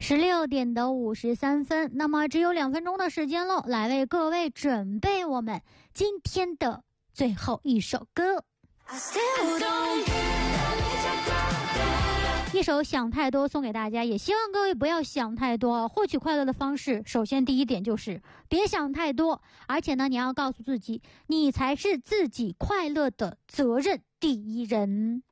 16:53，那么只有2分钟的时间了，来为各位准备我们今天的最后一首歌。一首想太多送给大家，也希望各位不要想太多。获取快乐的方式，首先第一点就是别想太多，而且呢，你要告诉自己，你才是自己快乐的责任第一人。